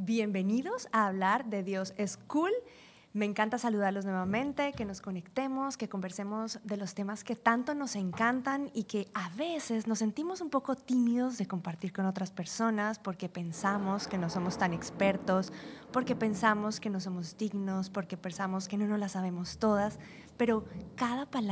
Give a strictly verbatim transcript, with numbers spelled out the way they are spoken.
Bienvenidos a hablar de Dios es cool. Me encanta saludarlos nuevamente, que nos conectemos, que conversemos de los temas que tanto nos encantan y que a veces nos sentimos un poco tímidos de compartir con otras personas porque pensamos que no somos tan expertos, porque pensamos que no somos dignos, porque pensamos que no nos las sabemos todas, pero cada palabra